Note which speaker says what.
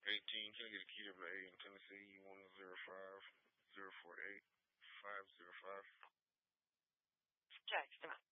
Speaker 1: 18. Can I get a key number 8 in Tennessee? 105 048 505.
Speaker 2: Jackson.